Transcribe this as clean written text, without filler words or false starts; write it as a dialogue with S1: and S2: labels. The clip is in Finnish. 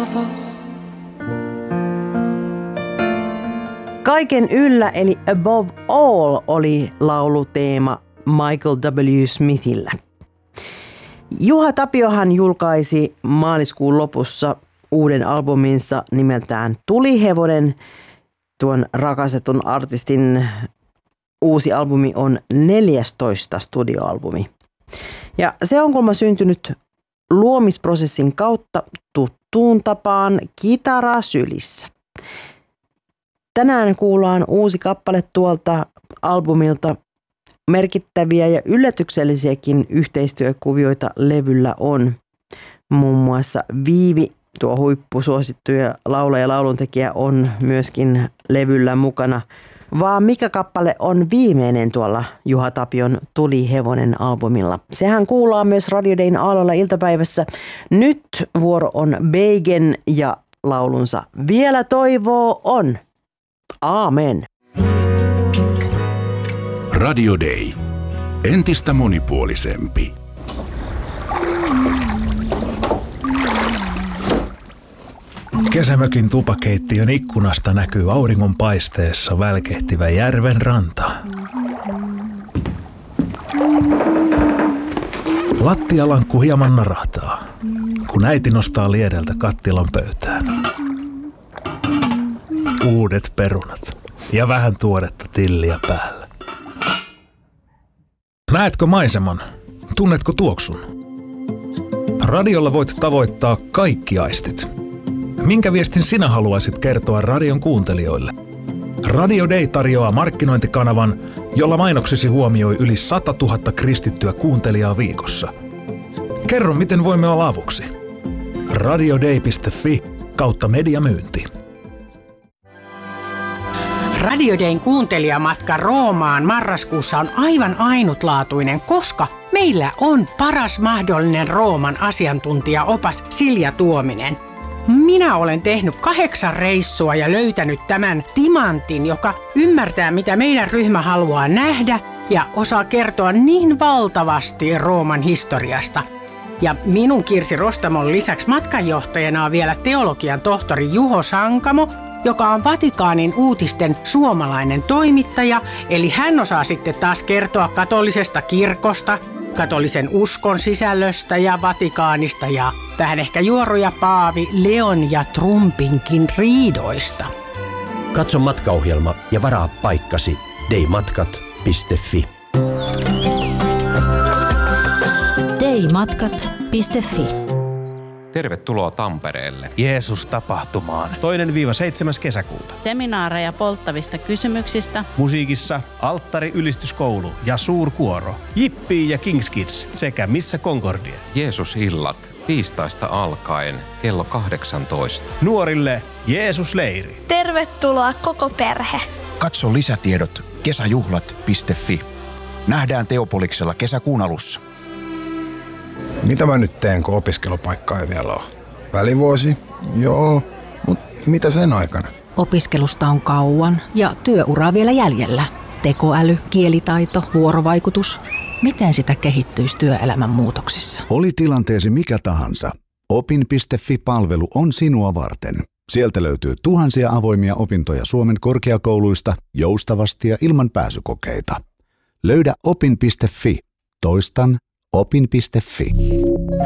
S1: Kaiken yllä eli Above All oli lauluteema Michael W. Smithillä. Juha Tapiohan julkaisi maaliskuun lopussa uuden albuminsa nimeltään Tulihevonen. Tuon rakastetun artistin uusi albumi on 14 studioalbumi. Ja se on kuulemma syntynyt luomisprosessin kautta tuttuun tapaan kitara sylissä. Tänään kuullaan uusi kappale tuolta albumilta. Merkittäviä ja yllätyksellisiäkin yhteistyökuvioita levyllä on. Muun muassa Viivi, tuo huippusuosittu laulaja ja lauluntekijä, on myöskin levyllä mukana. Vaan mikä kappale on viimeinen tuolla Juha Tapion Tulihevonen albumilla? Sehän kuullaan myös Radio Dayn Aallolla iltapäivässä. Nyt vuoro on Beigen ja laulunsa Vielä toivoo on. Aamen.
S2: Radio Day. Entistä monipuolisempi.
S3: Kesämökin tupakeittiön ikkunasta näkyy auringonpaisteessa välkehtivä järven ranta. Lattialankku hieman narahtaa, kun äiti nostaa liedeltä kattilan pöytään. Uudet perunat ja vähän tuoretta tilliä päällä. Näetkö maiseman? Tunnetko tuoksun? Radiolla voit tavoittaa kaikki aistit. Minkä viestin sinä haluaisit kertoa radion kuuntelijoille? Radio Day tarjoaa markkinointikanavan, jolla mainoksesi huomioi yli 100 000 kristittyä kuuntelijaa viikossa. Kerro, miten voimme olla avuksi. radioday.fi/mediamyynti.
S4: Radio Dayn kuuntelijamatka Roomaan marraskuussa on aivan ainutlaatuinen, koska meillä on paras mahdollinen Rooman asiantuntijaopas Silja Tuominen. Minä olen tehnyt 8 reissua ja löytänyt tämän timantin, joka ymmärtää, mitä meidän ryhmä haluaa nähdä ja osaa kertoa niin valtavasti Rooman historiasta. Ja minun Kirsi Rostamon lisäksi matkanjohtajana on vielä teologian tohtori Juho Sankamo, joka on Vatikaanin uutisten suomalainen toimittaja, eli hän osaa sitten taas kertoa katolisesta kirkosta, katolisen uskon sisällöstä ja Vatikaanista ja vähän ehkä juoruja Paavi Leon ja Trumpinkin riidoista.
S5: Katso matkaohjelma ja varaa paikkasi daymatkat.fi.
S6: daymatkat.fi.
S7: Tervetuloa Tampereelle.
S8: Jeesus-tapahtumaan. 2-7. kesäkuuta.
S6: Seminaareja polttavista kysymyksistä.
S8: Musiikissa Alttari-ylistyskoulu ja suurkuoro. Jippii ja Kings Kids sekä Missä Concordia.
S7: Jeesus-illat tiistaista alkaen kello 18.
S8: Nuorille Jeesus-leiri.
S9: Tervetuloa koko perhe.
S10: Katso lisätiedot kesäjuhlat.fi. Nähdään Teopoliksella kesäkuun alussa.
S11: Mitä mä nyt teen, kun opiskelupaikkaa ei vielä ole? Välivuosi? Joo, mutta mitä sen aikana?
S12: Opiskelusta on kauan ja työuraa vielä jäljellä. Tekoäly, kielitaito, vuorovaikutus. Miten sitä kehittyisi työelämän muutoksissa?
S13: Oli tilanteesi mikä tahansa. Opin.fi-palvelu on sinua varten. Sieltä löytyy tuhansia avoimia opintoja Suomen korkeakouluista joustavasti ja ilman pääsykokeita. Löydä opin.fi. Toistan opin.fi.